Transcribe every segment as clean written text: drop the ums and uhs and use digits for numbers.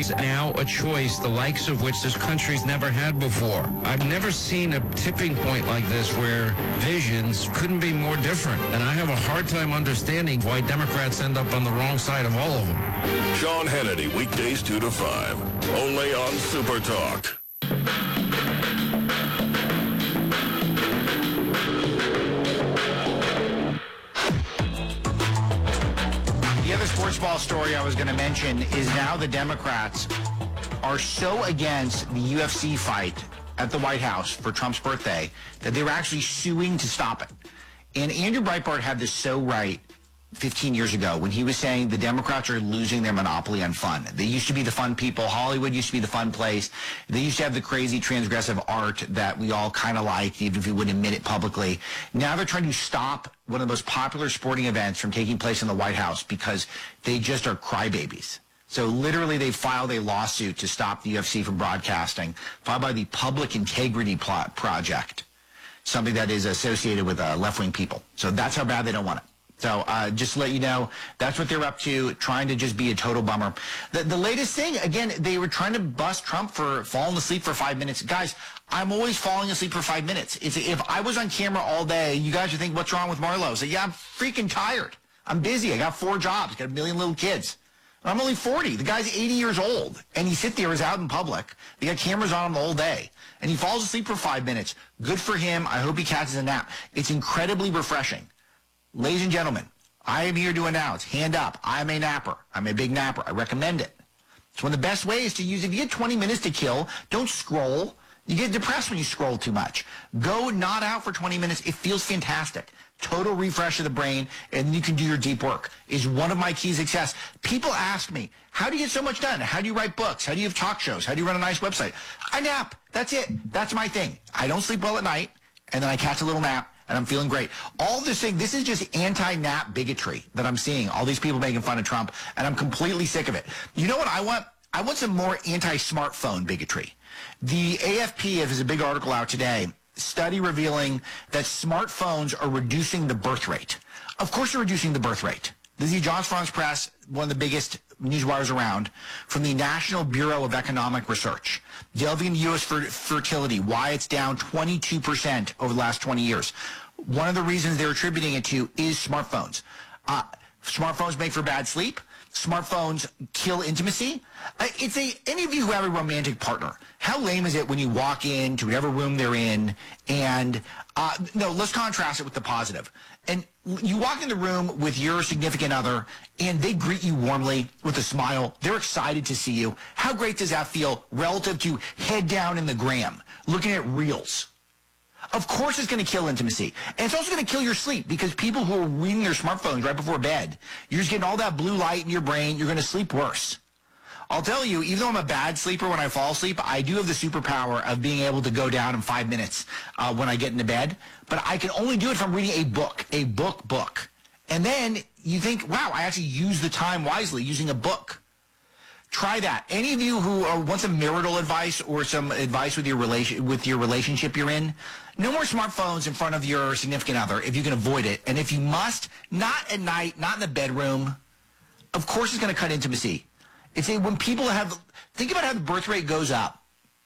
countries now a choice the likes of which this country's never had before. I've never seen a tipping point like this where visions couldn't be more different. And I have a hard time understanding why Democrats end up on the wrong side of all of them. Sean Hannity, weekdays 2 to 5, only on Super Talk. The other sports ball story I was going to mention is now the Democrats are so against the UFC fight at the White House for Trump's birthday that they were actually suing to stop it. And Andrew Breitbart had this so right 15 years ago when he was saying the Democrats are losing their monopoly on fun. They used to be the fun people. Hollywood used to be the fun place. They used to have the crazy transgressive art that we all kind of liked, even if we wouldn't admit it publicly. Now they're trying to stop one of the most popular sporting events from taking place in the White House because they just are crybabies. So literally they filed a lawsuit to stop the UFC from broadcasting, filed by the Public Integrity Project, something that is associated with left-wing people. So that's how bad they don't want it. So just to let you know, that's what they're up to, trying to just be a total bummer. The latest thing, again, they were trying to bust Trump for falling asleep for 5 minutes. Guys, I'm always falling asleep for 5 minutes. If I was on camera all day, you guys would think, what's wrong with Marlo? So, yeah, I'm freaking tired. I'm busy. I got 4 jobs, got a million little kids. I'm only 40. The guy's 80 years old, and he sits there, he's out in public. They got cameras on him the whole day, and he falls asleep for 5 minutes. Good for him. I hope he catches a nap. It's incredibly refreshing. Ladies and gentlemen, I am here to announce, hand up, I'm a napper. I'm a big napper. I recommend it. It's one of the best ways to use it. If you get 20 minutes to kill, don't scroll. You get depressed when you scroll too much. Go nod out for 20 minutes. It feels fantastic. Total refresh of the brain, and you can do your deep work. Is one of my keys to success. People ask me, how do you get so much done? How do you write books? How do you have talk shows? How do you run a nice website? I nap. That's it. That's my thing. I don't sleep well at night, and then I catch a little nap, and I'm feeling great. All this thing, this is just anti-nap bigotry that I'm seeing. All these people making fun of Trump, and I'm completely sick of it. You know what I want? I want some more anti-smartphone bigotry. The AFP has a big article out today, study revealing that smartphones are reducing the birth rate. Of course they're reducing the birth rate. This is Agence France-Presse, one of the biggest news wires around, from the National Bureau of Economic Research, delving into U.S. fertility, why it's down 22% over the last 20 years. One of the reasons they're attributing it to is smartphones. Smartphones make for bad sleep. Smartphones kill intimacy. Any of you who have a romantic partner, how lame is it when you walk into whatever room they're in and, no, let's contrast it with the positive. And you walk in the room with your significant other and they greet you warmly with a smile. They're excited to see you. How great does that feel relative to head down in the gram, looking at reels? Of course it's going to kill intimacy. And it's also going to kill your sleep because people who are reading their smartphones right before bed, you're just getting all that blue light in your brain. You're going to sleep worse. I'll tell you, even though I'm a bad sleeper when I fall asleep, I do have the superpower of being able to go down in 5 minutes when I get into bed. But I can only do it if I'm reading a book. And then you think, wow, I actually use the time wisely using a book. Try that. Any of you who want some marital advice or some advice with your relationship you're in, no more smartphones in front of your significant other if you can avoid it. And if you must, not at night, not in the bedroom. Of course it's going to cut intimacy. When people think about how the birth rate goes up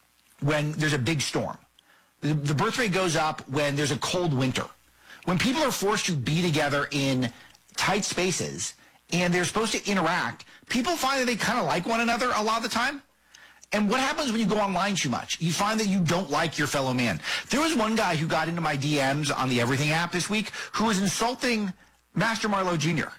when there's a big storm. The birth rate goes up when there's a cold winter. When people are forced to be together in tight spaces and they're supposed to interact, people find that they kind of like one another a lot of the time. And what happens when you go online too much? You find that you don't like your fellow man. There was one guy who got into my DMs on the Everything app this week who was insulting Master Marlowe Jr.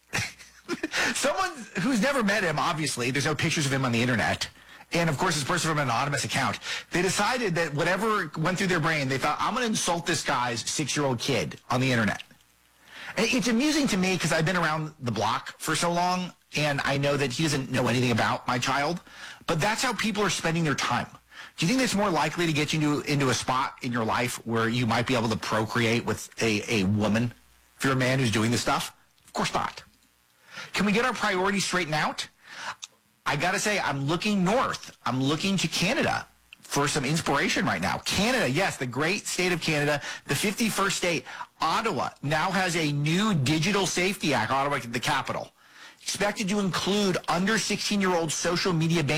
Someone who's never met him, obviously. There's no pictures of him on the internet. And, of course, this person from an anonymous account. They decided that whatever went through their brain, they thought, I'm going to insult this guy's 6-year-old kid on the internet. And it's amusing to me because I've been around the block for so long, and I know that he doesn't know anything about my child. But that's how people are spending their time. Do you think that's more likely to get you into a spot in your life where you might be able to procreate with a woman if you're a man who's doing this stuff? Of course not. Can we get our priorities straightened out? I got to say, I'm looking north. I'm looking to Canada for some inspiration right now. Canada, yes, the great state of Canada, the 51st state. Ottawa now has a new Digital Safety Act, Ottawa, the capital, expected to include under 16-year-old social media ban.